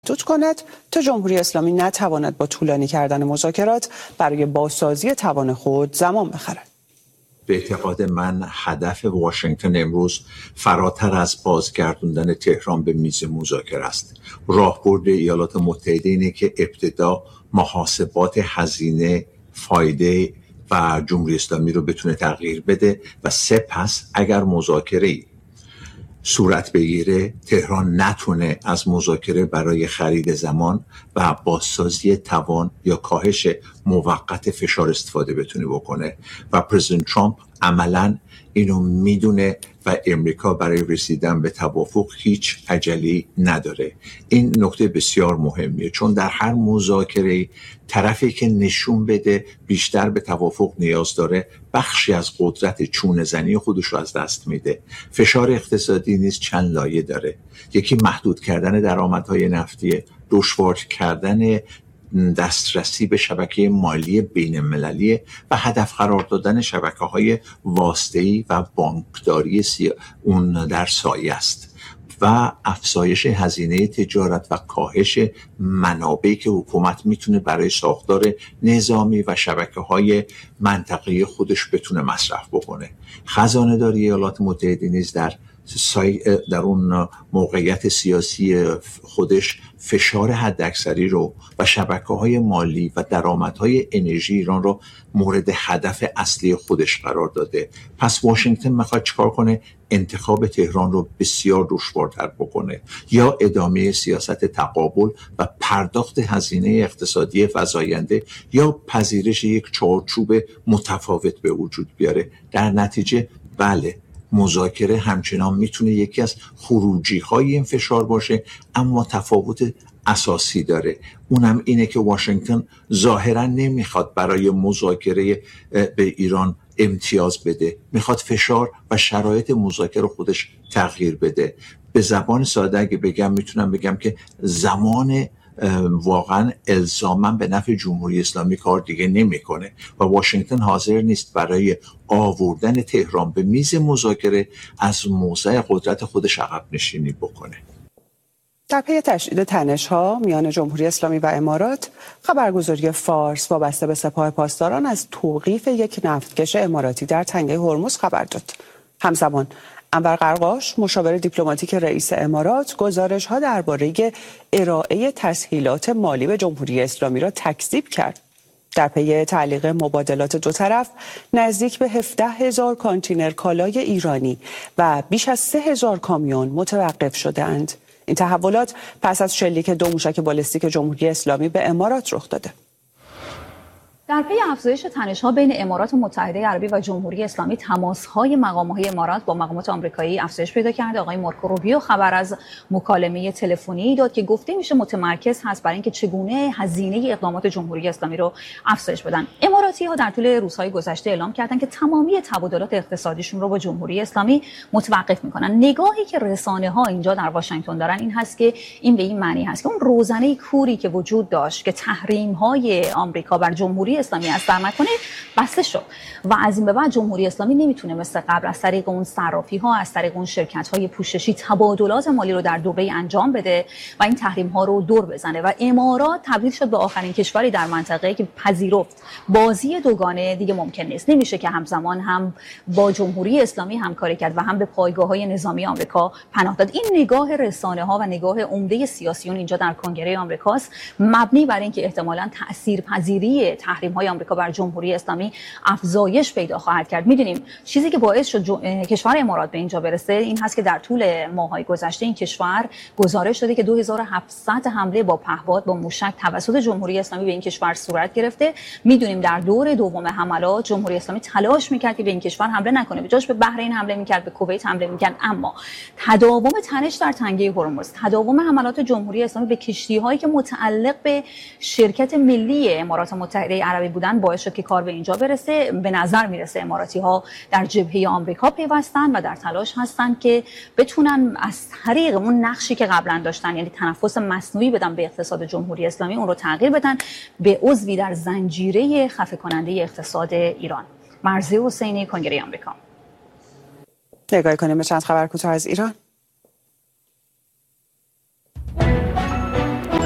محدود کند تا جمهوری اسلامی نتواند با طولانی کردن مذاکرات برای بازسازی توان خود زمان بخرد. به اعتقاد من هدف واشنگتن امروز فراتر از بازگردوندن تهران به میز مذاکره است. راهبرد ایالات متحده اینه که ابتدا محاسبات هزینه، فایده و جمهوری اسلامی رو بتونه تغییر بده و سپس اگر مذاکره‌ای صورت بگیره تهران نتونه از مذاکره برای خرید زمان و بازسازی توان یا کاهش موقت فشار استفاده بتونه بکنه و پرزیدنت ترامپ عملاً اینو میدونه و امریکا برای رسیدن به توافق هیچ عجله‌ای نداره. این نکته بسیار مهمیه چون در هر مذاکره طرفی که نشون بده بیشتر به توافق نیاز داره بخشی از قدرت چونه زنی خودش رو از دست میده. فشار اقتصادی نیز چند لایه داره. یکی محدود کردن درآمدهای نفتی، دشوار کردن دسترسی به شبکه مالی بین المللی و هدف قرار دادن شبکه‌های واسطه‌ای و بانکداری اون در سایه است و افزایش هزینه تجارت و کاهش منابعی که حکومت میتونه برای ساختار نظامی و شبکه‌های منطقه‌ای خودش بتونه مصرف بکنه. خزانه‌داری ایالات متحده نیز در اون موقعیت سیاسی خودش فشار حداکثری رو و شبکه‌های مالی و درآمدهای انرژی ایران رو مورد هدف اصلی خودش قرار داده. پس واشنگتن میخواد چیکار کنه؟ انتخاب تهران رو بسیار دشوارتر بکنه یا ادامه سیاست تقابل و پرداخت هزینه اقتصادی فزاینده یا پذیرش یک چارچوب متفاوت به وجود بیاره. در نتیجه بله مذاکره همچنان میتونه یکی از خروجی‌های این فشار باشه اما تفاوت اساسی داره. اونم اینه که واشنگتن ظاهرا نمیخواد برای مذاکره به ایران امتیاز بده، میخواد فشار و شرایط مذاکره خودش تغییر بده. به زبان ساده اگه بگم میتونم بگم که زمان واقعا الزاما به نفع جمهوری اسلامی کار دیگه نمیکنه و واشنگتن حاضر نیست برای آوردن تهران به میز مذاکره از موضع قدرت خودش عقب نشینی بکنه. در پی تشدید تنش‌ها میان جمهوری اسلامی و امارات، خبرگزاری فارس وابسته به سپاه پاسداران از توقیف یک نفتکش اماراتی در تنگه هرمز خبر داد. همزمان انور قرقاش مشاور دیپلماتیک رئیس امارات گزارش‌ها درباره ارائه تسهیلات مالی به جمهوری اسلامی را تکذیب کرد. در پی تعلیق مبادلات دو طرف نزدیک به 17,000 کانتینر کالای ایرانی و بیش از 3,000 کامیون متوقف شده‌اند. این تحولات پس از شلیک دو موشک بالستیک جمهوری اسلامی به امارات رخ داده. در پی افزایش تنش‌ها بین امارات متحده عربی و جمهوری اسلامی، تماس‌های مقام‌های امارات با مقامات آمریکایی افزایش پیدا کرده. آقای مارکو روبیو خبر از مکالمه تلفنی داد که گفته میشه متمرکز هست برای اینکه چگونه هزینه اقدامات جمهوری اسلامی رو افزایش بدن. اماراتی‌ها در طول روزهای گذشته اعلام کردند که تمامی تبادلات اقتصادیشون رو با جمهوری اسلامی متوقف می‌کنن. نگاهی که رسانه‌ها اینجا در واشنگتن دارن این هست که این به این معنی هست که اون روزنه کوری که وجود داشت که تحریم‌های آمریکا بر جمهوری اسلامی از درآمد کنه بسته شد و از این به بعد جمهوری اسلامی نمیتونه مثل قبل از طریق اون صرافی ها، از طریق اون شرکت های پوششی تبادلات مالی رو در دبی انجام بده و این تحریم ها رو دور بزنه و امارات تبدیل شد به آخرین کشوری در منطقه که پذیرفت بازی دوگانه دیگه ممکن نیست. نمیشه که همزمان هم با جمهوری اسلامی همکاری کرد و هم به پایگاه های نظامی آمریکا پناه داد. این نگاه رسانه ها و نگاه عمده سیاسیون اینجا در کنگره آمریکاست، مبنی بر اینکه احتمالاً تاثیرپذیری تحریم‌های آمریکا بر جمهوری اسلامی افزایش پیدا خواهد کرد. می‌دونیم چیزی که باعث شد کشور امارات به اینجا برسه این هست که در طول ماه‌های گذشته این کشور گزارش داده که 2700 حمله با پهپاد با موشک توسط جمهوری اسلامی به این کشور صورت گرفته. می‌دونیم در دور دوم حملات جمهوری اسلامی تلاش می‌کرد که به این کشور حمله نکنه، به جاش به بحرین حمله می‌کرد، به کویت حمله می‌کرد، اما تداوم تنش در تنگه هرمز، تداوم حملات جمهوری اسلامی به کشتی‌هایی که متعلق به شرکت ملی امارات متحده عربی بودن باعث شد که کار به اینجا برسه. به نظر میرسه اماراتی‌ها در جبهه آمریکا پیوستن و در تلاش هستن که بتونن از طریق اون نقشی که قبلا داشتن، یعنی تنفس مصنوعی بدن به اقتصاد جمهوری اسلامی، اون رو تغییر بدن به عضوی در زنجیره خفه کننده اقتصاد ایران. مرضیه حسینی، کنگره آمریکا. نگاه کنیم به چند خبر کوتاه از ایران.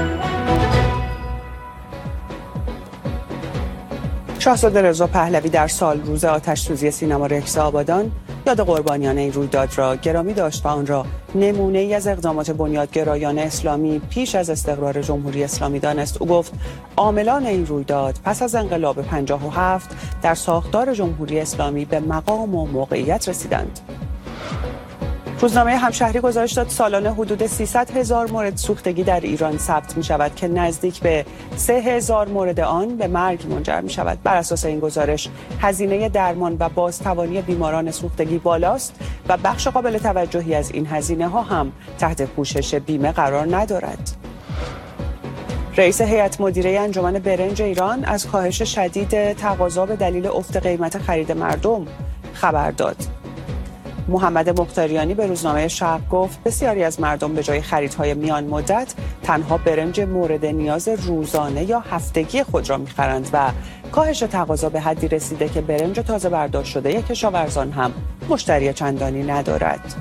شاهزاده رضا پهلوی در سال روز آتش‌سوزی سینما رکس آبادان یاد قربانیان این رویداد را گرامی داشت و آن را نمونه‌ای از اقدامات بنیادگرایان اسلامی پیش از استقرار جمهوری اسلامی دانست. او گفت عاملان این رویداد پس از انقلاب 57 در ساختار جمهوری اسلامی به مقام و موقعیت رسیدند. روزنامه همشهری گزارش داد سالانه حدود 300,000 مورد سوختگی در ایران ثبت می شود که نزدیک به 3,000 مورد آن به مرگ منجر می شود. بر اساس این گزارش هزینه درمان و بازتوانی بیماران سوختگی بالاست و بخش قابل توجهی از این هزینه ها هم تحت پوشش بیمه قرار ندارد. رئیس هیئت مدیره انجمن برنج ایران از کاهش شدید تقاضا به دلیل افت قیمت خرید مردم خبر داد. محمد مختاریانی به روزنامه شرق گفت بسیاری از مردم به جای خریدهای میان مدت تنها برنج مورد نیاز روزانه یا هفتگی خود را می‌خرند و کاهش تقاضا به حدی رسیده که برنج تازه برداشت شده کشاورزان هم مشتری چندانی ندارد.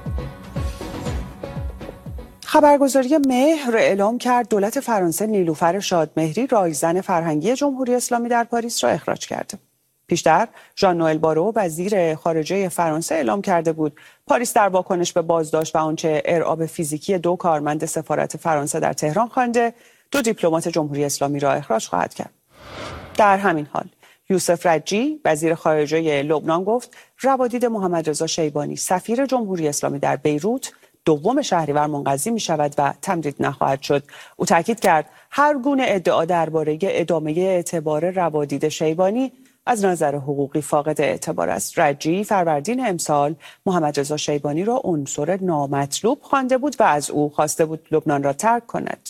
خبرگزاری مهر اعلام کرد دولت فرانسه نیلوفر شادمهری رایزن فرهنگی جمهوری اسلامی در پاریس را اخراج کرده. پیشتر ژان نوئل بارو وزیر خارجه فرانسه اعلام کرده بود پاریس در واکنش به بازداشت و آنچه ارعاب فیزیکی 2 کارمند سفارت فرانسه در تهران خوانده 2 دیپلمات جمهوری اسلامی را اخراج خواهد کرد. در همین حال یوسف رجی وزیر خارجه لبنان گفت روادید محمد رضا شیبانی سفیر جمهوری اسلامی در بیروت 2 شهریور منقضی می شود و تمدید نخواهد شد. او تاکید کرد هر گونه ادعا درباره ادامه اعتبار روادید شیبانی از نظر حقوقی فاقد اعتبار است. رجی فروردین امسال محمد رضا شیبانی را عنصر نامطلوب خوانده بود و از او خواسته بود لبنان را ترک کند.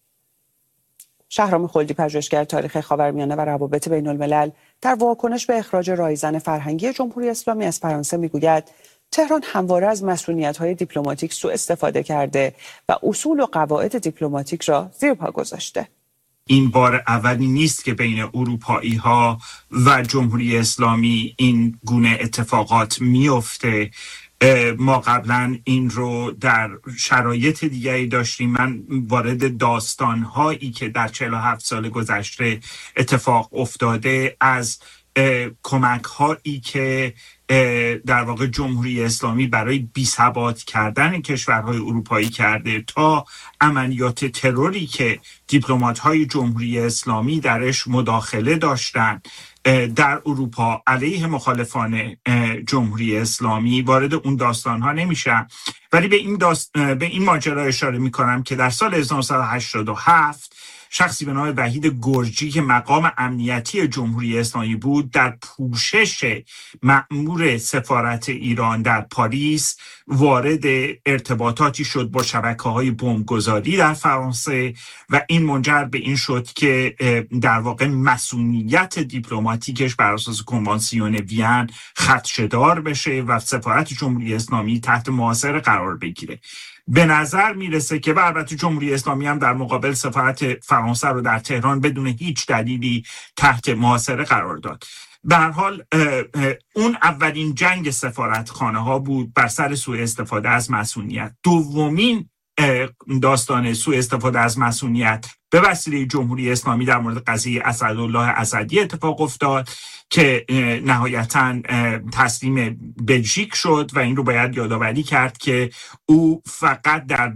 شهرام خلدی پژوهشگر تاریخ خاورمیانه و روابط بین الملل در واکنش به اخراج رایزن فرهنگی جمهوری اسلامی از فرانسه میگوید تهران همواره از مسئولیت‌های دیپلماتیک سوء استفاده کرده و اصول و قواعد دیپلماتیک را زیر پا گذاشته. این بار اولی نیست که بین اروپایی‌ها و جمهوری اسلامی این گونه اتفاقات میفته. ما قبلا این رو در شرایط دیگری داشتیم. من وارد داستان‌هایی که در 47 سال گذشته اتفاق افتاده از کمک‌هایی که در واقع جمهوری اسلامی برای بی‌ثبات کردن کشورهای اروپایی کرده تا عملیات تروری که دیپلمات‌های جمهوری اسلامی درش مداخله داشتند در اروپا علیه مخالفان جمهوری اسلامی، وارد اون داستان‌ها نمیشم، ولی به این ماجرا اشاره می‌کنم که در سال 1987 شخصی به نام وحید گرجی که مقام امنیتی جمهوری اسلامی بود در پوشش مأمور سفارت ایران در پاریس وارد ارتباطاتی شد با شبکه‌های بمبگذاری در فرانسه و این منجر به این شد که در واقع مسئولیت دیپلماتیکش بر اساس کنوانسیون وین خدشه‌دار بشه و سفارت جمهوری اسلامی تحت محاصره قرار بگیره. به نظر میرسه که البته جمهوری اسلامی هم در مقابل سفارت فرانسه رو در تهران بدون هیچ دلیلی تحت محاصره قرار داد. به هر حال اون اولین جنگ سفارتخانه ها بود بر سر سوء استفاده از مسئولیت. دومین داستان سوء استفاده از مسئولیت به وسیله جمهوری اسلامی در مورد قضیه اسدالله اسدی اتفاق افتاد که نهایتاً تسلیم بلژیک شد و این رو باید یادآوری کرد که او فقط در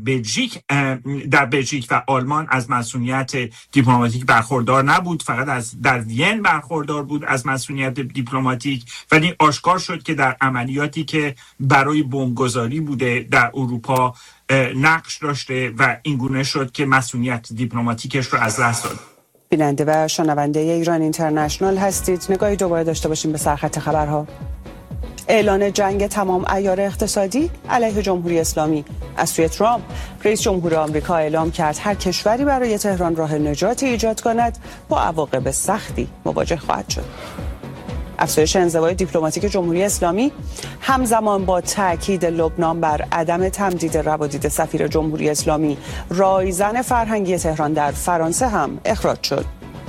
بلژیک و آلمان از مسئولیت دیپلماتیک برخوردار نبود، فقط در وین برخوردار بود از مسئولیت دیپلماتیک، ولی آشکار شد که در عملیاتی که برای بمبگذاری بوده در اروپا نقش داشته و این گونه شد که مسئولیت دیپلماتیکش رو از دست داد. بیننده و شنونده ایران اینترنشنال هستید. نگاهی دوباره داشته باشیم به سرخط خبرها. اعلان جنگ تمام عیار اقتصادی علیه جمهوری اسلامی از سوی ترامپ. رئیس جمهور آمریکا اعلام کرد هر کشوری برای تهران راه نجاتی ایجاد کند با عواقب سختی مواجه خواهد شد. افزایش انزوای دیپلماتیک جمهوری اسلامی همزمان با تاکید لبنان بر عدم تمدید روادید سفیر جمهوری اسلامی رایزن فرهنگی تهران در فرانسه هم اخراج شد.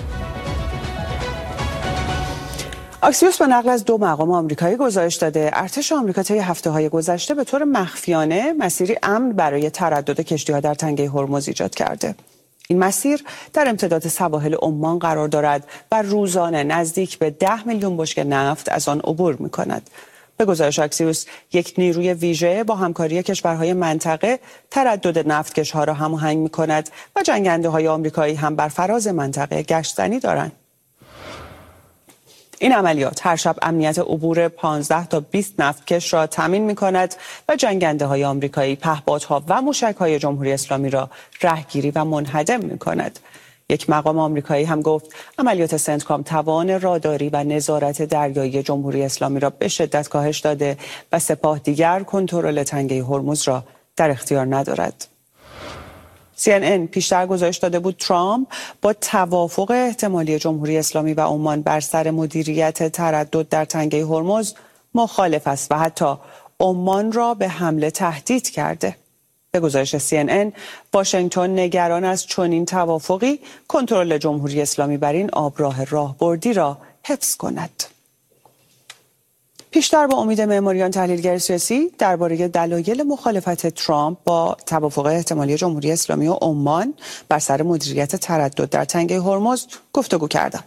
آکسیوس به نقل از 2 مقام آمریکایی گزارش داده ارتش آمریکا طی هفته‌های گذشته به طور مخفیانه مسیری امن برای تردد کشتی‌ها در تنگه هرمز ایجاد کرده. این مسیر در امتداد سواحل عمان قرار دارد و روزانه نزدیک به 10 میلیون بشکه نفت از آن عبور می‌کند. به گزارش اکسیوس، یک نیروی ویژه با همکاری کشورهای منطقه تردد نفتکش‌ها را هماهنگ می‌کند و جنگنده‌های آمریکایی هم بر فراز منطقه گشتنی دارند. این عملیات هر شب امنیت عبور 15 تا 20 نفتکش را تامین می‌کند و جنگنده‌های آمریکایی پهپادها و موشک‌های جمهوری اسلامی را رهگیری و منهدم می‌کند. یک مقام آمریکایی هم گفت عملیات سنتکام توان راداری و نظارت دریایی جمهوری اسلامی را به شدت کاهش داده و سپاه دیگر کنترل تنگه هرمز را در اختیار ندارد. CNN پیشتر گزارش داده بود ترامپ با توافق احتمالی جمهوری اسلامی و عمان بر سر مدیریت تردد در تنگه هرمز مخالف است و حتی عمان را به حمله تهدید کرده. به گزارش CNN، واشنگتن نگران از چنین توافقی کنترل جمهوری اسلامی بر این آبراه راهبردی را حفظ کند. پیشتر با امید معماریان تحلیلگر سیاسی درباره دلایل مخالفت ترامپ با توافق احتمالی جمهوری اسلامی و عمان بر سر مدیریت تردد در تنگه هرمز گفتگو کردم.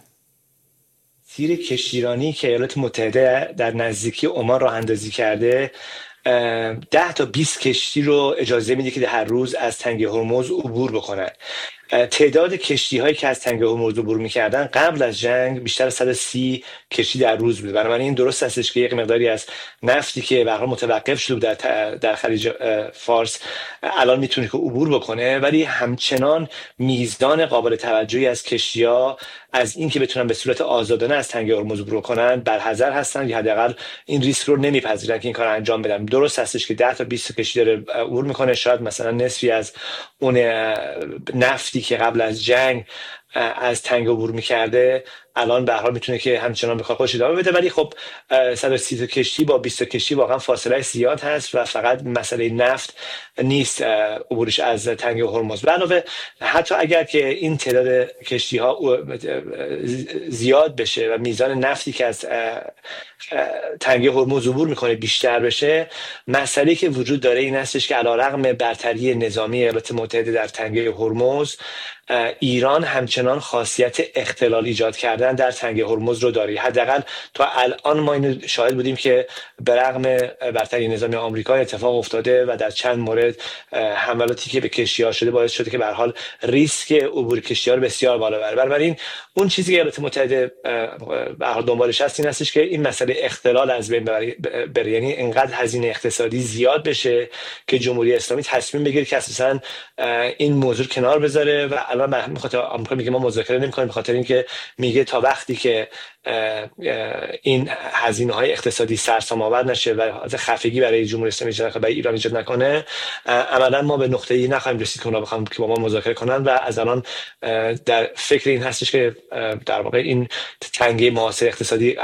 تیر کشتیرانی که ایالات متحده در نزدیکی عمان راه اندازی کرده 10 تا 20 کشتی رو اجازه میده که هر روز از تنگه هرمز عبور بکنن. تعداد کشتی هایی که از تنگه هرمز عبور میکردن قبل از جنگ بیشتر از 130 کشتی در روز بود. بنابراین درست هستش که یک مقداری از نفتی که به هر حال متوقف شده در خلیج فارس الان میتونه که عبور بکنه، ولی همچنان میزان قابل توجهی از کشتی‌ها از این که بتونن به صورت آزادانه از تنگه هرمز عبور کنن برحذر هستن یا حداقل این ریسک رو نمیپذیرن که این کارو انجام بدن. درست هستش که 10 تا 20 کشتی داره عبور میکنه، شاید مثلا نصفی از اون نفتی که قبل از جنگ از تنگه عبور میکرده الان به هر حال میتونه که همچنان بخواد خودش ادامه بده، ولی خب 130 تا کشتی با 20 تا کشتی واقعا فاصله زیاد هست و فقط مسئله نفت نیست عبورش از تنگه هرمز. به علاوه حتی اگر که این تعداد کشتی ها زیاد بشه و میزان نفتی که از تنگه هرمز عبور میکنه بیشتر بشه، مسئله که وجود داره این هستش که علیرغم برتری نظامی ایالات متحده در تنگه هرمز، ایران همچنان خاصیت اختلال ایجاد کردن در تنگه هرمز رو داره. حداقل تا الان ما اینو شاهد بودیم که برغم برتری نظامی آمریکا اتفاق افتاده و در چند مورد حملاتی که به کشتی‌ها شده باعث شده که به هر حال ریسک عبور کشتی‌ها رو بسیار بالا بره. بنابراین اون چیزی که ایالات متحده به هر حال دنبالش هست این هستش که این مسئله اختلال از بین بره، یعنی اینقدر هزینه اقتصادی زیاد بشه که جمهوری اسلامی تصمیم بگیره که اساساً این موضوع کنار بذاره و الان به خاطر آمریکا میگه ما مذاکره نمی‌کنیم، به خاطر اینکه میگه تا وقتی که این هزینه‌های اقتصادی سرسام‌آور نشه و از خفگی برای جمهوری اسلامی برای ایران ایجاد نکنه، عملاً ما به نقطه‌ای نخواهیم رسید که اونا بخوام که با ما مذاکره کنن و از الان در فکر این هستش که در واقع این تنگه معاصر اقتصادی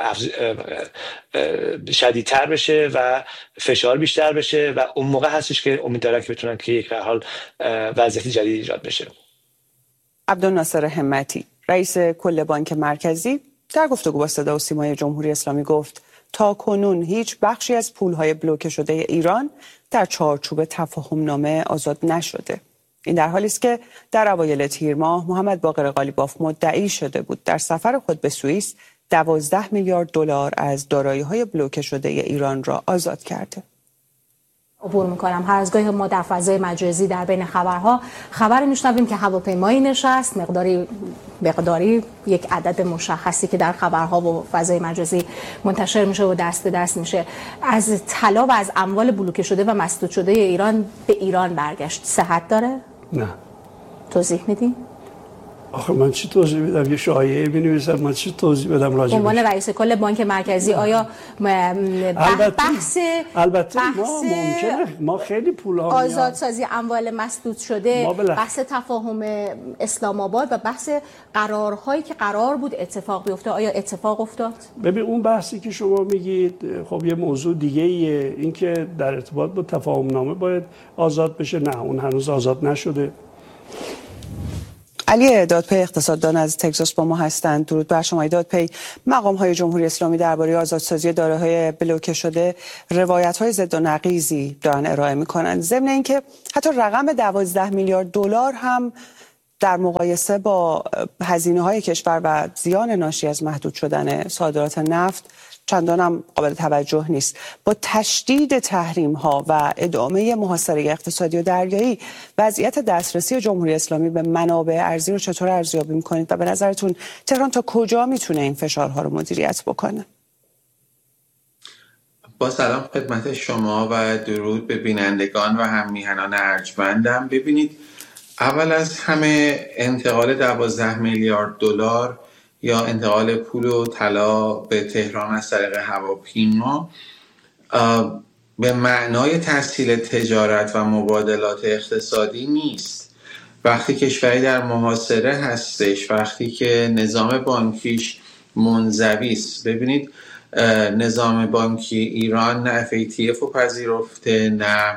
شدیدتر بشه و فشار بیشتر بشه و اون موقع هستش که امید دارن که بتونن که یک به هر حال وضعیت جدید ایجاد بشه. عبدالناصر همتی، رئیس کل بانک مرکزی، در گفتگو با صدا و سیمای جمهوری اسلامی گفت تا کنون هیچ بخشی از پولهای بلوکه شده ایران در چارچوب تفاهمنامه آزاد نشده. این در حالی است که در اوایل تیر ماه محمد باقر قالیباف مدعی شده بود در سفر خود به سوئیس 12 میلیارد دلار از دارایی‌های بلوکه شده ایران را آزاد کرده. عبور میکنم. هر از گاهی ما در فضای مجازی در بین خبرها خبری میشنویم که هواپیمایی نشست، مقداری یک عدد مشخصی که در خبرها و فضای مجازی منتشر میشه و دست به دست میشه از طلا و از اموال بلوکه شده و مسدود شده ایران به ایران برگشت. صحت داره؟ نه. توضیح میدین؟ آخه من چی توضیح بدم؟ یه شایعه می‌نویسم، من چی توضیح بدم راجع بهش؟ عنوان رئیس کل بانک مرکزی آیا البته ما ممکنه ما خیلی پول‌ها آزادسازی اموال مسدود شده، بحث تفاهم اسلام آباد و بحث قرارهایی که قرار بود اتفاق بیفته آیا اتفاق افتاد؟ ببین اون بحثی که شما میگید خب یه موضوع دیگه ایه، این که در ارتباط با تفاهم نامه باید آزاد بشه، نه اون هنوز آزاد نشده. علی دادپی اقتصاددان از تگزاس با ما هستند. درود بر شما دادپی. مقام‌های جمهوری اسلامی درباره آزادسازی دارایی‌های بلوکه شده روایت‌های ضد و نقیضی دارن ارائه می‌کنند، ضمن اینکه حتی رقم 12 میلیارد دلار هم در مقایسه با هزینه‌های کشور و زیان ناشی از محدود شدن صادرات نفت چندان هم قابل توجه نیست. با تشدید تحریم‌ها و ادامه محاصره اقتصادی و دریایی، وضعیت دسترسی جمهوری اسلامی به منابع ارزی رو چطور ارزیابی می‌کنید و به نظرتون تهران تا کجا میتونه این فشارها رو مدیریت بکنه؟ با سلام خدمت شما و درود به بینندگان و هم میهنان ارجمندم. ببینید، اول از همه انتقال 12 میلیارد دلار یا انتقال پول و طلا به تهران از طریق هواپیما به معنای تسهیل تجارت و مبادلات اقتصادی نیست. وقتی کشوری در محاصره هستش، وقتی که نظام بانکیش منزوی است، ببینید نظام بانکی ایران نه FATF رو پذیرفته، نه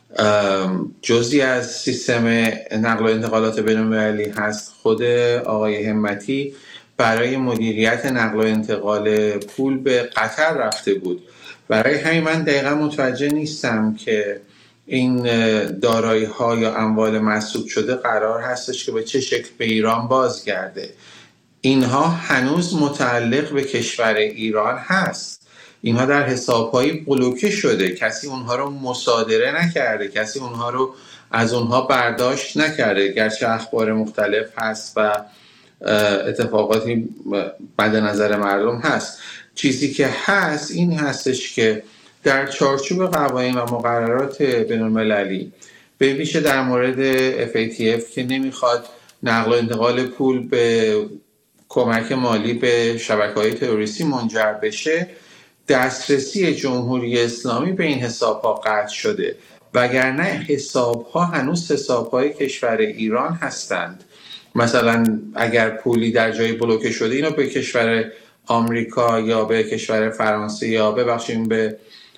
جزئی از سیستم نقل و انتقالات بین‌المللی هست. خود آقای همتی برای مدیریت نقل و انتقال پول به قطر رفته بود. برای همین من دقیقا متوجه نیستم که این دارایی ها یا اموال مسروق شده قرار هستش که به چه شکل به ایران بازگرده. اینها هنوز متعلق به کشور ایران هست. اینها در حساب‌های بلوکه شده، کسی اونها رو مصادره نکرده، کسی اونها رو از اونها برداشت نکرده، گرچه اخبار مختلف هست و اتفاقاتی مد نظر مردم هست. چیزی که هست این هستش که در چارچوب قوانین و مقررات بین‌المللی، به ویژه در مورد FATF که نمیخواد نقل و انتقال پول به کمک مالی به شبکه‌های تروریستی منجر بشه، دسترسی جمهوری اسلامی به این حساب‌ها قطع شده، وگرنه حساب‌ها هنوز حساب‌های کشور ایران هستند. مثلا اگر پولی در جای بلوکه شده، اینو به کشور آمریکا یا به کشور فرانسه یا ببخشیم به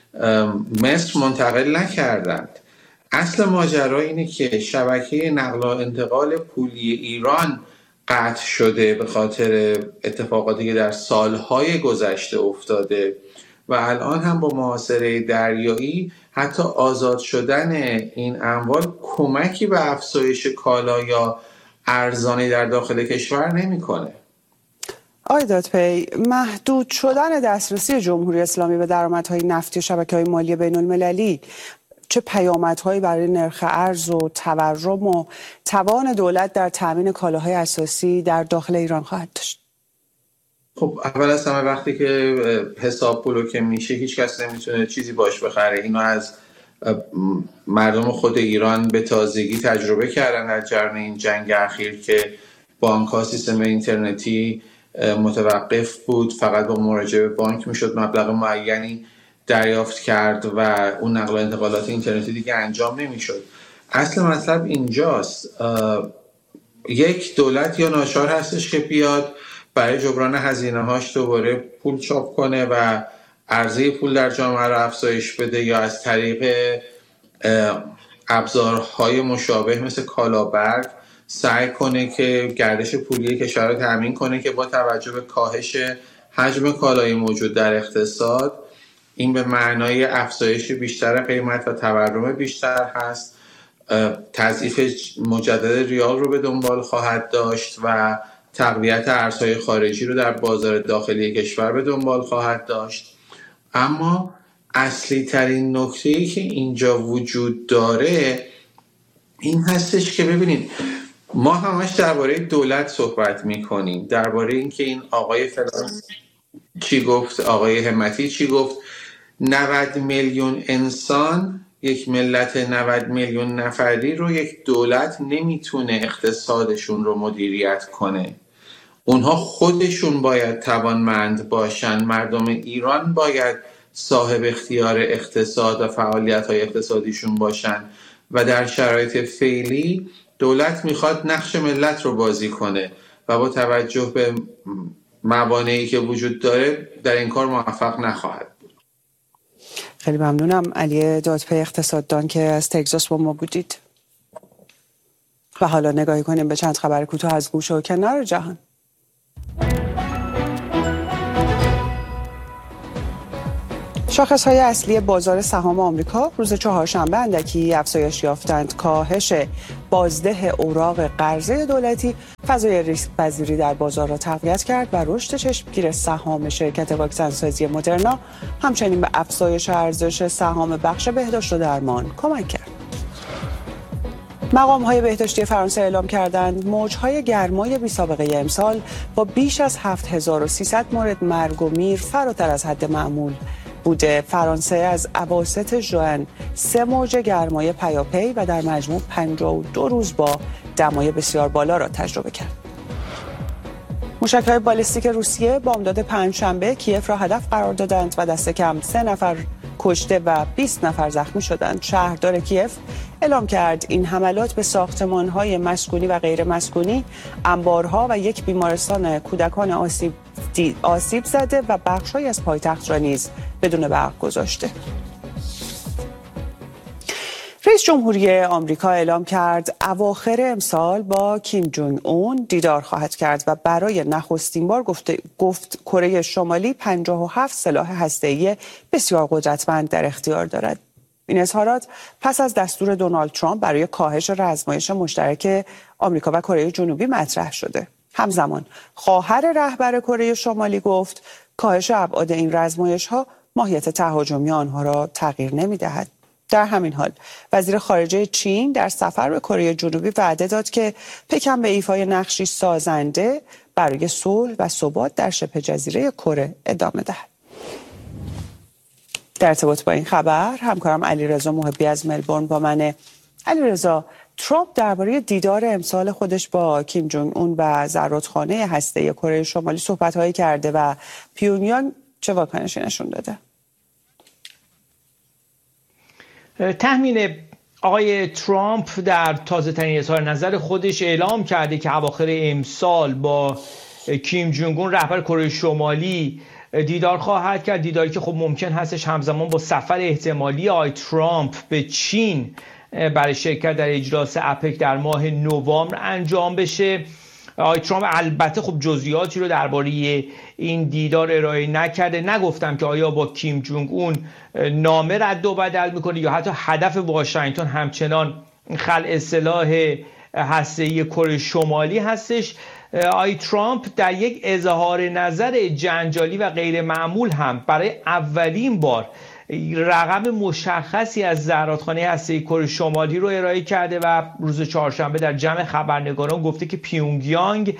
مصر منتقل نکردند. اصل ماجرا اینه که شبکه نقل و انتقال پولی ایران قطع شده به خاطر اتفاقاتی که در سالهای گذشته افتاده و الان هم با محاصره دریایی حتی آزاد شدن این اموال کمکی به افزایش کالا یا ارزانی در داخل کشور نمی‌کنه. آقای دادپی، محدود شدن دسترسی جمهوری اسلامی به درآمدهای نفتی و شبکه‌های مالی بین‌المللی چه پیامدهایی برای نرخ ارز و تورم و توان دولت در تامین کالاهای اساسی در داخل ایران خواهد داشت؟ خب اول از همه وقتی که حساب بلوکه میشه، هیچ کس نمیتونه چیزی باش بخره. اینو از مردم خود ایران به تازگی تجربه کردن در جریان این جنگ اخیر که بانک‌ها سیستم اینترنتی متوقف بود، فقط با مراجعه به بانک میشد مبلغ معینی دریافت کرد و اون نقل و انتقالات اینترنتی دیگه انجام نمیشد. اصل مطلب اینجاست، یک دولت یا ناچار هستش که بیاد برای جبران هزینه‌هاش دوباره پول چاپ کنه و عرضه پول در جامعه رو افزایش بده، یا از طریق ابزارهای مشابه مثل کالابرگ سعی کنه که گردش پولی کشور رو تامین کنه که با توجه به کاهش حجم کالای موجود در اقتصاد، این به معنای افزایش بیشتر قیمت و تورم بیشتر هست، تضعیف مجدد ریال رو به دنبال خواهد داشت و تقویت ارزهای خارجی رو در بازار داخلی کشور به دنبال خواهد داشت. اما اصلی ترین نکته‌ای که اینجا وجود داره این هستش که ببینید، ما همش درباره دولت صحبت میکنیم، درباره اینکه این آقای فلان چی گفت، آقای همتی چی گفت. 90 میلیون انسان، یک ملت 90 میلیون نفری رو یک دولت نمیتونه اقتصادشون رو مدیریت کنه. اونها خودشون باید توانمند باشن. مردم ایران باید صاحب اختیار اقتصاد و فعالیت‌های اقتصادیشون باشن و در شرایط فعلی دولت میخواد نقش ملت رو بازی کنه و با توجه به موانعی که وجود داره در این کار موفق نخواهد بود. خیلی ممنونم. علی دادپی، اقتصاددان که از تگزاس با ما بودید. و حالا نگاهی کنیم به چند خبر کوتاه از گوشه و کنار جهان. شاخص‌های اصلی بازار سهام آمریکا روز چهارشنبه اندکی افزایش یافتند. کاهش بازده اوراق قرضه دولتی فضای ریسک پذیری در بازار را تقویت کرد و رشد چشمگیر سهام شرکت واکسن‌سازی مدرنا همچنین به افزایش ارزش سهام بخش بهداشت و درمان کمک کرد. مقام‌های بهداشتی فرانسه اعلام کردند موج‌های گرمای بی‌سابقه امسال با بیش از 7300 مورد مرگ و میر فراتر از حد معمول بوده. فرانسه از اواسط ژوئن 3 موج گرمای پیاپی و در مجموع 52 روز با دمای بسیار بالا را تجربه کرد. موشک‌های بالستیک روسیه بامداد پنجشنبه کیف را هدف قرار دادند و دست کم 3 نفر کشته و 20 نفر زخمی شدند. شهردار کیف اعلام کرد این حملات به ساختمان‌های مسکونی و غیر مسکونی، انبارها و یک بیمارستان کودکان آسیب زده و بخش‌هایی از پایتخت را نیز بدون برق گذاشته. رئیس جمهوری آمریکا اعلام کرد اواخر امسال با کیم جونگ اون دیدار خواهد کرد و برای نخستین بار گفت کره شمالی 57 سلاح هسته‌ای بسیار قدرتمند در اختیار دارد. این اظهارات پس از دستور دونالد ترامپ برای کاهش آزمایش مشترک آمریکا و کره جنوبی مطرح شده. همزمان خواهر رهبر کره شمالی گفت کاهش ابعاد این آزمایش‌ها ماهیت تهاجمی آنها را تغییر نمی‌دهد. در همین حال وزیر خارجه چین در سفر به کره جنوبی وعده داد که پکن به ایفای نقشی سازنده برای صلح و ثبات در شبه جزیره کره ادامه دهد. در ارتباط با این خبر همکارم علیرضا محبی از ملبورن با منه. علیرضا، ترامپ درباره دیدار امسال خودش با کیم جونگ اون و زرادخانه هسته‌ای کره شمالی صحبت‌هایی کرده و پیونیانگ چه واکنشی نشون داده؟ تخمین آقای ترامپ در تازه ترین اظهار نظر خودش اعلام کرده که اواخر امسال با کیم جونگ اون رهبر کره شمالی دیدار خواهد کرد. دیداری که خب ممکن هستش همزمان با سفر احتمالی آقای ترامپ به چین برای شرکت در اجلاس اپک در ماه نوامبر انجام بشه. آقای ترامپ البته خب جزئیاتی رو درباره این دیدار ارائه نکرده. نگفتم که آیا با کیم جونگ اون نامه رد و بدل میکنه یا حتی هدف واشنگتن همچنان خلع سلاح هسته‌ای کره شمالی هستش. آقای ترامپ در یک اظهار نظر جنجالی و غیر معمول هم برای اولین بار رقم مشخصی از زرادخانه هسته‌ای کره شمالی رو ارائه کرده و روز چهارشنبه در جمع خبرنگاران گفته که پیونگیانگ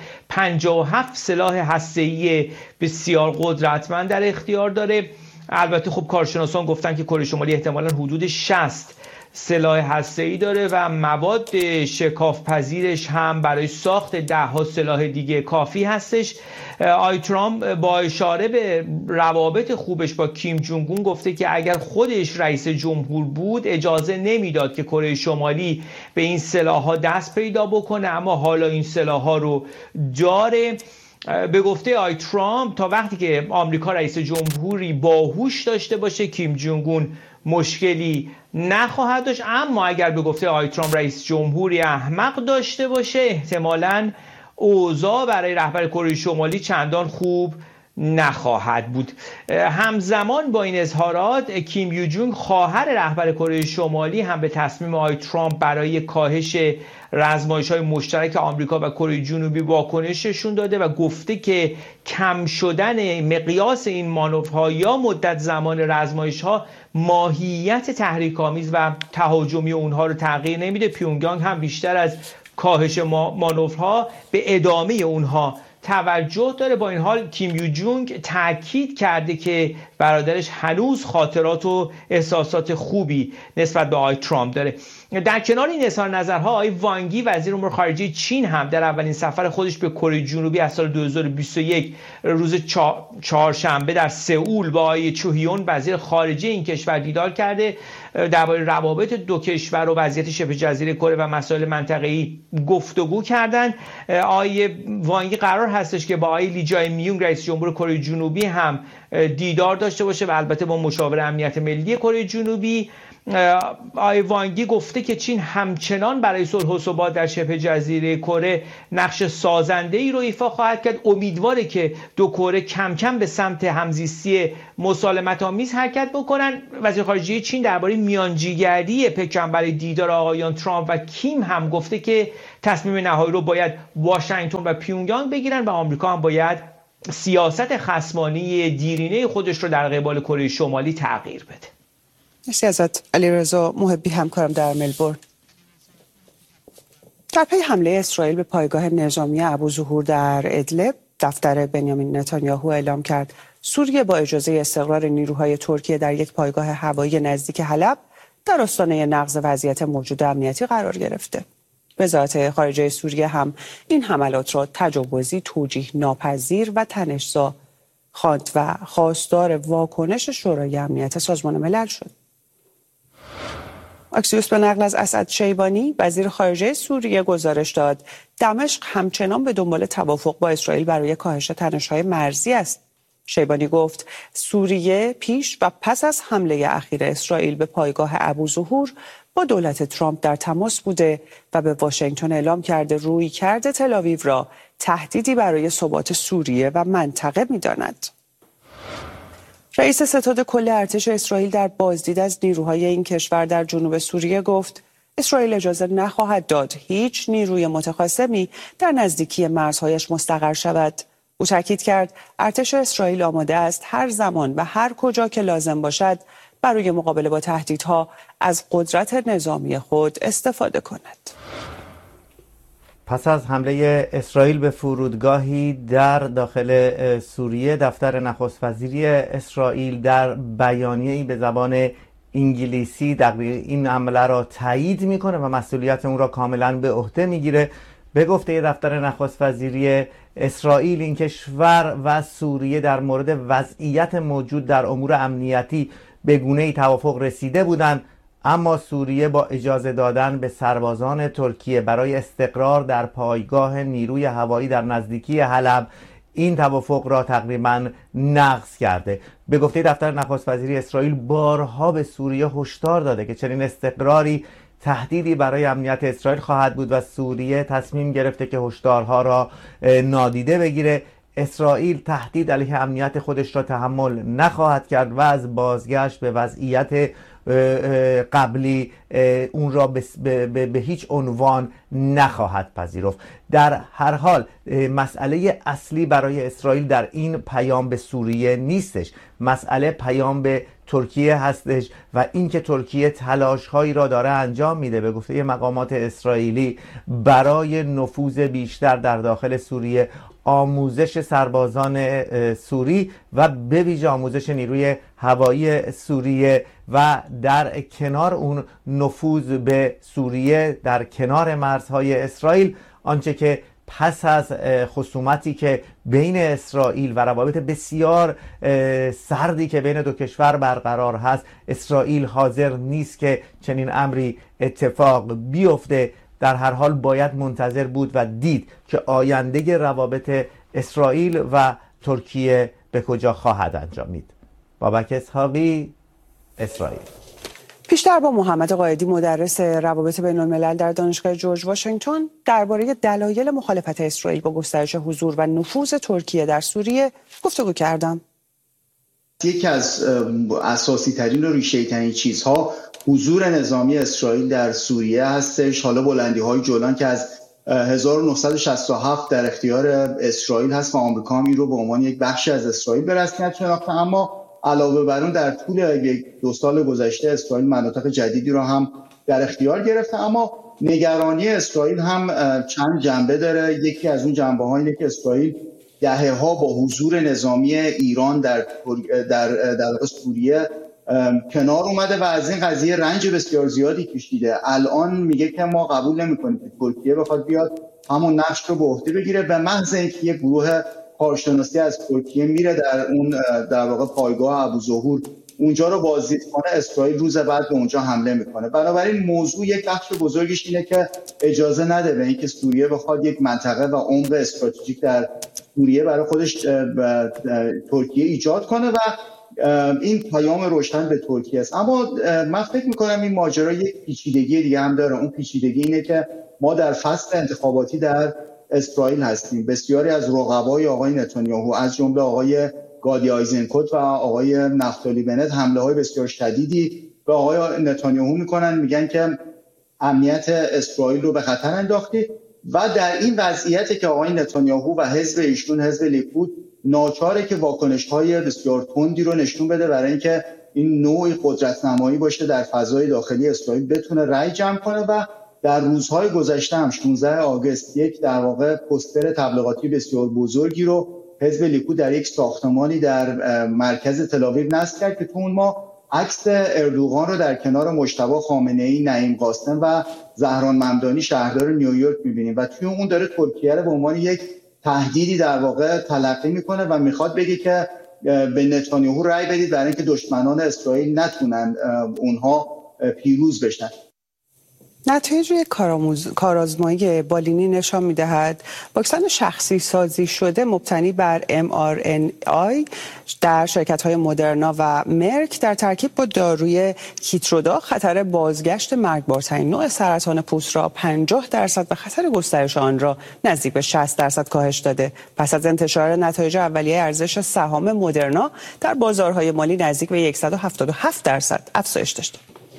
57 سلاح هسته‌ای بسیار قدرتمند در اختیار داره. البته خب کارشناسان گفتن که کره شمالی احتمالاً حدود 60 سلاح هسته‌ای داره و مواد شکاف‌پذیرش هم برای ساخت 10 سلاح دیگه کافی هستش. آقای ترامپ با اشاره به روابط خوبش با کیم جونگ اون گفته که اگر خودش رئیس جمهور بود اجازه نمیداد که کره شمالی به این سلاح‌ها دست پیدا بکنه، اما حالا این سلاح‌ها رو داره. به گفته آقای ترامپ تا وقتی که آمریکا رئیس جمهوری باهوش داشته باشه کیم جونگ اون مشکلی نخواهد داشت، اما اگر به گفته آقای ترامپ رئیس جمهوری احمق داشته باشه احتمالاً اوضاع برای رهبر کره شمالی چندان خوب نخواهد بود. همزمان با این اظهارات کیم یو جونگ خواهر رهبر کره شمالی هم به تصمیم آقای ترامپ برای کاهش آزمایش‌های مشترک آمریکا و کره جنوبی واکنششون داده و گفته که کم شدن مقیاس این مانورها یا مدت زمان آزمایش‌ها ماهیت تحریک‌آمیز و تهاجمی اونها رو تغییر نمیده. پیونگیانگ هم بیشتر از کاهش مانورها به ادامه اونها توجه داره. با این حال کیم یو جونگ تاکید کرده که برادرش هنوز خاطرات و احساسات خوبی نسبت به آقای ترامپ داره. در کنار این اظهار نظرها آقای وانگی وزیر امور خارجه چین هم در اولین سفر خودش به کره جنوبی از سال 2021 روز چهارشنبه در سئول با آقای چوهیون وزیر خارجه این کشور دیدار کرده. درباره روابط دو کشور و وضعیت شبه جزیره کره و مسائل منطقه‌ای گفتگو کردند. آقای وانگی قرار هستش که با آقای لی جای میونگ رئیس جمهور کره جنوبی هم دیدار داشته باشه و البته با مشاور امنیت ملی کره جنوبی. آقای وانگی گفته که چین همچنان برای صلح و ثبات در شبه جزیره کره نقش سازنده‌ای رو ایفا خواهد کرد. امیدواره که دو کره کم کم به سمت همزیستی مسالمت‌آمیز حرکت بکنن. وزیر خارجه چین درباره میانجیگری پکن برای دیدار آقایان ترامپ و کیم هم گفته که تصمیم نهایی رو باید واشنگتن و پیونگیانگ بگیرن و آمریکا هم باید سیاست خصمانه دیرینه خودش رو در قبال کره شمالی تغییر بده. مرسی ازت علیرضا محبی، همکارم در ملبورن. در پی حمله اسرائیل به پایگاه نظامی ابوظهور در ادلب، دفتر بنیامین نتانیاهو اعلام کرد سوریه با اجازه استقرار نیروهای ترکیه در یک پایگاه هوایی نزدیک حلب در آستانه نقض وضعیت موجود امنیتی قرار گرفته. وزارت خارجه سوریه هم این حملات را تجاوزی، توجیه ناپذیر و تنش‌زا خواند و خواستار واکنش شورای امنیت سازمان ملل شد. اکسیوس به نقل از اسد شیبانی، وزیر خارجه سوریه، گزارش داد دمشق همچنان به دنبال توافق با اسرائیل برای کاهش تنش‌های مرزی است. شیبانی گفت سوریه پیش و پس از حمله اخیر اسرائیل به پایگاه ابوظهور با دولت ترامپ در تماس بوده و به واشنگتن اعلام کرده رویکرد تل‌آویو را تهدیدی برای ثبات سوریه و منطقه می‌داند. رئیس ستاد کل ارتش اسرائیل در بازدید از نیروهای این کشور در جنوب سوریه گفت اسرائیل اجازه نخواهد داد هیچ نیروی متخاصمی در نزدیکی مرزهایش مستقر شود. او تاکید کرد ارتش اسرائیل آماده است هر زمان و هر کجا که لازم باشد برای مقابله با تهدیدها از قدرت نظامی خود استفاده کند. پس از حمله اسرائیل به فرودگاهی در داخل سوریه، دفتر نخست وزیری اسرائیل در بیانیه‌ای به زبان انگلیسی این حمله را تایید میکنه و مسئولیت اون را کاملا به عهده میگیره. به گفته دفتر نخست وزیری اسرائیل، این کشور و سوریه در مورد وضعیت موجود در امور امنیتی به گونه‌ای توافق رسیده بودند، اما سوریه با اجازه دادن به سربازان ترکیه برای استقرار در پایگاه نیروی هوایی در نزدیکی حلب این توافق را تقریبا نقض کرده. به گفته دفتر نخست وزیری اسرائیل بارها به سوریه هشدار داده که چنین استقراری تهدیدی برای امنیت اسرائیل خواهد بود و سوریه تصمیم گرفته که هشدارها را نادیده بگیره. اسرائیل تهدید علیه امنیت خودش را تحمل نخواهد کرد و از بازگشت به وضعیت قبلی اون را به هیچ عنوان نخواهد پذیرفت. در هر حال مسئله اصلی برای اسرائیل در این پیام به سوریه نیستش، مسئله پیام به ترکیه هستش و اینکه ترکیه تلاش‌هایی را داره انجام میده به گفته مقامات اسرائیلی برای نفوذ بیشتر در داخل سوریه، آموزش سربازان سوری و به ویژه آموزش نیروی هوایی سوریه و در کنار اون نفوذ به سوریه در کنار مرزهای اسرائیل. آنچه که پس از خصومتی که بین اسرائیل و روابط بسیار سردی که بین دو کشور برقرار هست، اسرائیل حاضر نیست که چنین امری اتفاق بیفته. در هر حال باید منتظر بود و دید که آینده روابط اسرائیل و ترکیه به کجا خواهد انجامید. بابک اسحاقی، اسرائیل. پیشتر با محمد قائدی، مدرس روابط بین الملل در دانشگاه جورج واشنگتن، درباره دلایل مخالفت اسرائیل با گسترش حضور و نفوذ ترکیه در سوریه گفتگو کردم. یکی از اساسی ترین و ریشه ترین چیزها حضور نظامی اسرائیل در سوریه هستش. حالا بلندی های جولان که از 1967 در اختیار اسرائیل هست و آمریکا هم این رو به عنوان یک بخشی از اسرائیل به رسمیت شناخته، اما علاوه بر اون در طول یک 2 سال گذشته اسرائیل مناطق جدیدی رو هم در اختیار گرفته. اما نگرانی اسرائیل هم چند جنبه داره. یکی از اون جنبه ها اینه که اسرائیل دهه‌ها با حضور نظامی ایران در سوریه کنار اومده و از این قضیه رنج بسیار زیادی کشیده. الان میگه که ما قبول نمی‌کنیم که ترکیه بخواد بیاد همون نقش رو به عهده بگیره، به محض اینکه یک گروه کارشناسی از ترکیه میره در اون در واقع پایگاه ابوظهور اونجا رو بازدید کنه، اسرائیل روز بعد به اونجا حمله میکنه. بنابراین موضوع یک بخش بزرگش اینه که اجازه نده به اینکه سوریه بخواد یک منطقه و عمق استراتژیک در سوریه برای خودش ترکیه ایجاد کنه و این پیام روشن به ترکیه است. اما من فکر میکنم این ماجرا یک پیچیدگی دیگه هم داره. اون پیچیدگی اینه که ما در فصل انتخاباتی در اسرائیل هستیم. بسیاری از رقبای آقای نتانیاهو از جمله آقای گادی آیزنکوت و آقای نفتالی بنت حمله‌های بسیار شدیدی به آقای نتانیاهو میکنن، میگن که امنیت اسرائیل رو به خطر انداختی و در این وضعیتی که آقای نتانیاهو و حزب ایشون حزب لیکود ناچاره که واکنش‌های بسیار تندی رو نشون بده برای اینکه این نوعی قدرت‌نمایی باشه در فضای داخلی اسرائیل، بتونه رأی جمع کنه. و در روزهای گذشته هم 16 آگوست یک در واقع پوستر تبلیغاتی بسیار بزرگی رو حزب لیکود در یک ساختمانی در مرکز تل‌آویو نصب کرد که تو اون ما عکس اردوغان رو در کنار مجتبی خامنه‌ای، نعیم قاسم و زهران ممدانی شهردار نیویورک می‌بینیم و توی اون داره ترکیه رو به عنوان یک تهدیدی در واقع تلقی میکنه و میخواد بگه که به نتانیاهو رأی بدید برای اینکه دشمنان اسرائیل نتونن اونها پیروز بشن. نتایج کارآزمایی بالینی نشان می‌دهد واکسن شخصی سازی شده مبتنی بر mRNA در شرکت‌های مدرنا و مرک در ترکیب با داروی کیترودا خطر بازگشت مرگبارترین نوع سرطان پوست را 50% و خطر گسترش آن را نزدیک به 60% کاهش داده. پس از انتشار نتایج اولیه ارزش سهام مدرنا در بازارهای مالی نزدیک به 177% افزایش داشت.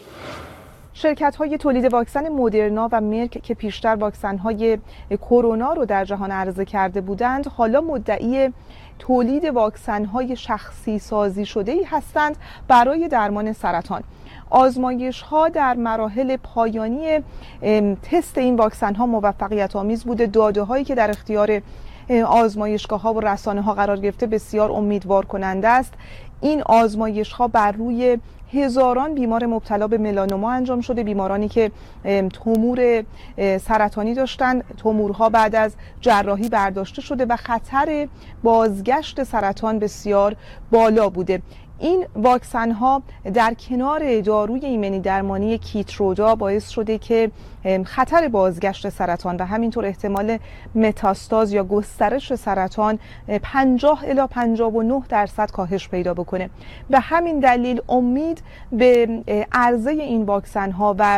شرکت‌های تولید واکسن مدرنا و مرک که پیشتر واکسن‌های کرونا رو در جهان عرضه کرده بودند، حالا مدعی تولید واکسن‌های شخصی سازی شده‌ای هستند برای درمان سرطان. آزمایش‌ها در مراحل پایانی تست این واکسن‌ها موفقیت آمیز بوده. داده‌هایی که در اختیار آزمایشگاه‌ها و رسانه‌ها قرار گرفته بسیار امیدوار کننده است. این آزمایش‌ها بر روی هزاران بیمار مبتلا به ملانوما انجام شده، بیمارانی که تومور سرطانی داشتند. تومورها بعد از جراحی برداشته شده و خطر بازگشت سرطان بسیار بالا بوده. این واکسن ها در کنار داروی ایمنی درمانی کیترودا باعث شده که خطر بازگشت سرطان و همینطور احتمال متاستاز یا گسترش سرطان 50 الی 59% کاهش پیدا بکنه. و همین دلیل امید به عرضه این واکسن ها و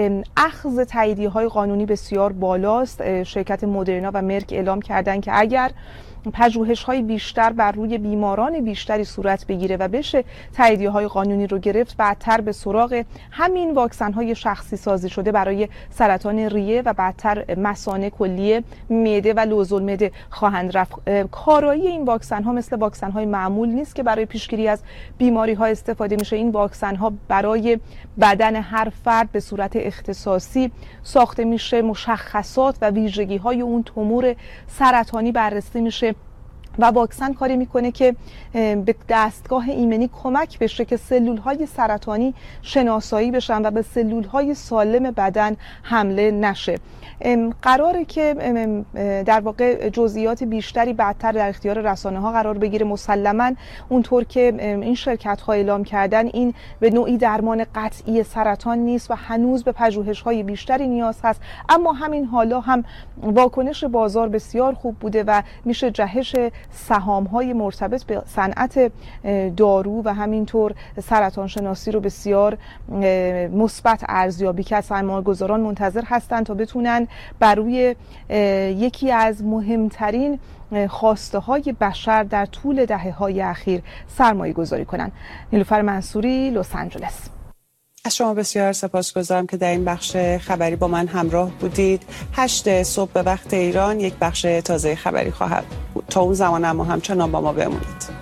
اخذ تاییدیه های قانونی بسیار بالاست. شرکت مدرنا و مرک اعلام کردن که اگر پژوهش‌های بیشتر بر روی بیماران بیشتری صورت بگیره و بشه تاییدیه‌های قانونی رو گرفت، بعدتر به سراغ همین واکسن‌های شخصی سازی شده برای سرطان ریه و بعدتر مثانه کلیه، معده و لوزالمعده خواهند رفت. کارایی این واکسن‌ها مثل واکسن‌های معمول نیست که برای پیشگیری از بیماری‌ها استفاده میشه. این واکسن‌ها برای بدن هر فرد به صورت اختصاصی ساخته میشه، مشخصات و ویژگی‌های اون تومور سرطانی بررسی میشه و واکسن کاری میکنه که به دستگاه ایمنی کمک بشه که سلولهای سرطانی شناسایی بشن و به سلولهای سالم بدن حمله نشه. قراره که در واقع جزئیات بیشتری بعدتر در اختیار رسانه ها قرار بگیره. مسلماً اونطور که این شرکت ها اعلام کردن این به نوعی درمان قطعی سرطان نیست و هنوز به پژوهش های بیشتری نیاز هست، اما همین حالا هم واکنش بازار بسیار خوب بوده و میشه جهش سهام های مرتبط به صنعت دارو و همینطور سرطان شناسی رو بسیار مثبت ارزیابی کرد. سرمایه‌گذاران منتظر هستند تا بتونن بر روی یکی از مهمترین خواسته های بشر در طول دهه‌های اخیر سرمایه گذاری کنند. نیلوفر منصوری، لس آنجلس. از شما بسیار سپاسگزارم که در این بخش خبری با من همراه بودید. 8 صبح به وقت ایران یک بخش تازه خبری خواهد بود. تا اون زمان اما همچنان با ما بمونید.